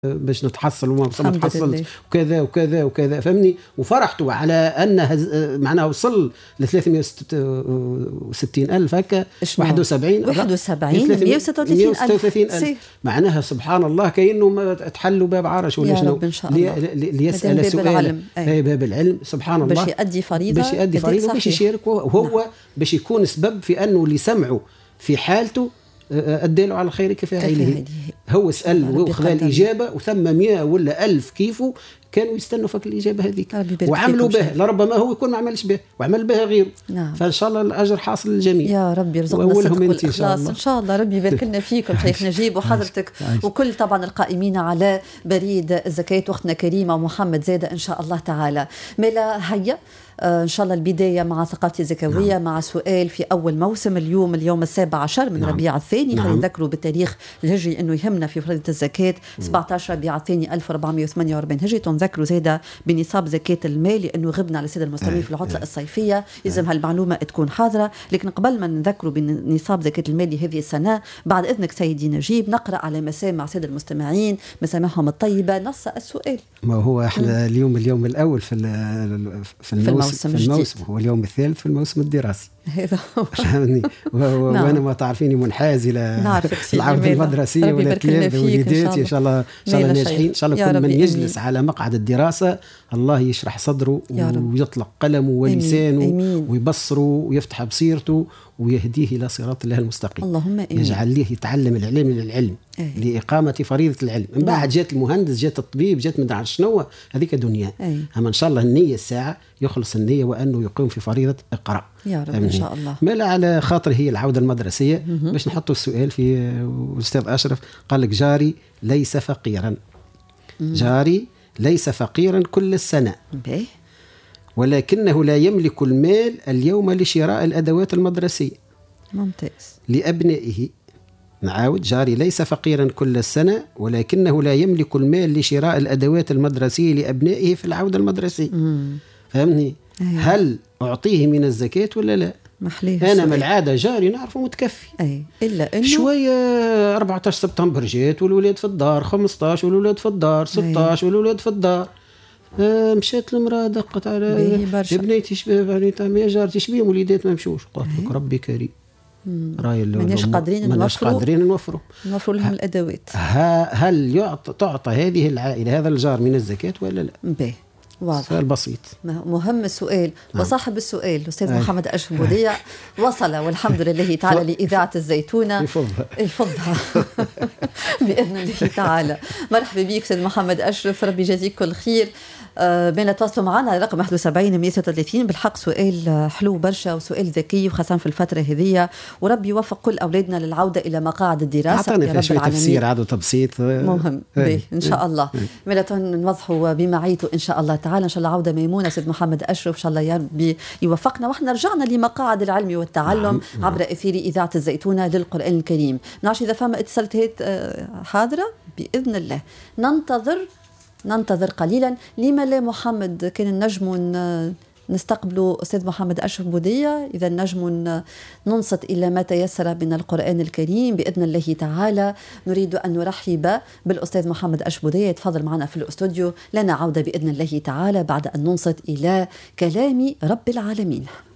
باش نتحصل وما تحصلش وكذا وكذا وكذا، فهمني. وفرحتوا على أنها معناها وصل ل 360,000 هكا 71 136,000 معناها سبحان الله كأنه تحلوا باب عرش ولا شنو ليسأل سؤال باب العلم سبحان الله باش يؤدي فريضة باش يشارك وهو باش يكون سبب في أنه اللي سمعوا في حالته أدلوا على الخير كفاعله. هو سأل وخذ الإجابة وثم 100 ولا 1000 كيفه كانوا يستنوا فك الإجابة هذيك وعملوا به، لربما هو يكون ما عملش به وعمل به غيره. نعم. فإن شاء الله الأجر حاصل للجميع. يا رب يرزقنا الصدق والإخلاص إن شاء الله. ربي يبارك لنا فيكم شيخ نجيب وحضرتك وكل طبعا القائمين على بريد الزكاة أختنا كريمة ومحمد زادة إن شاء الله تعالى. ملا هيا إن شاء الله البداية مع ثقافتي الزكوية. نعم. مع سؤال في أول موسم اليوم 17 من ربيع الثاني. نعم. خلينا نذكروا بالتاريخ الهجري أنه يهمنا في فريضة الزكاة 17 ربيع الثاني 1448 هجري. تنذكروا زادة بنصاب زكاة المال لأنه غبنا على السادة المستمعين في العطلة الصيفية، لازم هالمعلومة تكون حاضرة. لكن قبل ما نذكروا بنصاب زكاة المال لهذه السنة بعد إذنك سيدي نجيب نقرأ على مسامع السادة المستمعين مسامعهم الطيبة نص السؤال. ما هو احنا اليوم الأول في الموسم هو اليوم الثالث في الموسم الدراسي. هذا فهمني. وانا ما تعرفيني منحاز الى العودة المدرسية ولا تلامذة وليدات ان شاء الله ناجحين ان شاء الله. كل من يجلس على مقعد الدراسة الله يشرح صدره ويطلق قلمه ولسانه ويبصره ويفتح بصيرته ويهديه إلى صراط الله المستقيم. اللهم آمين. يجعل ليه يتعلم العلم للعلم لإقامة فريضة العلم. من بعد جات المهندس جات الطبيب جات من شنو هذيك دنيا. أما إن شاء الله النية الساعة يخلص النية وأنه يقوم في فريضة اقرأ يا رب إن شاء الله. ما لا على خاطر هي العودة المدرسية باش نحطوا السؤال في الأستاذ أشرف قال لك جاري ليس فقيرا. جاري ليس فقيرا كل السنة ولكنه لا يملك المال اليوم لشراء الأدوات المدرسية. ممتاز. لأبنائه. نعاود جاري ليس فقيرا كل السنة ولكنه لا يملك المال لشراء الأدوات المدرسية لأبنائه في العودة المدرسية. فهمني. هل أعطيه من الزكاة ولا لا؟ أنا من العادة جاري نعرفه متكفي إلا إنه شوية 14 سبتمبر جات والولاد في الدار 15 والولاد في الدار 16 والولاد في الدار. مشات المرأة دقت على بنيتي شباب يا جارتي شبيهم وليدات ما مشوش. قلت لك ربي كريم راي ماناش قادرين نوفروا لهم الأدوات. هل تعطى هذه العائلة هذا الجار من الزكاة ولا لا؟ واضح. سؤال بسيط مهم السؤال. وصاحب السؤال الأستاذ محمد أشرف بوديع وصل والحمد لله تعالى لإذاعة الزيتونة يفضها بإذن الله تعالى. مرحبا بك أستاذ محمد أشرف ربي يجازيك كل خير. بين تواصلوا معنا على رقم 71 136. بالحق سؤال حلو برشا وسؤال ذكي وخاصة في الفترة هذه وربي يوفق كل أولادنا للعودة إلى مقاعد الدراسة يا رب العالمين. تفسير عاد وتبسيط مهم إن شاء الله. ميلاتون نوضحوا بمعيته إن شاء الله تعالى. إن شاء الله عودة ميمونة سيد محمد أشرف إن شاء الله يا ربي يوفقنا وإحنا رجعنا لمقاعد العلم والتعلم عبر أثير إذاعة الزيتونة للقرآن الكريم. نعرفش إذا فما اتصالات حاضرة بإذن الله. ننتظر قليلا. لما لا محمد كان النجم نستقبل أستاذ محمد أشرف بوديع إذا النجم ننصت إلى ما تيسر من القرآن الكريم بإذن الله تعالى. نريد أن نرحب بالأستاذ محمد أشرف بوديع يتفضل معنا في الأستوديو لنا عودة بإذن الله تعالى بعد أن ننصت إلى كلام رب العالمين.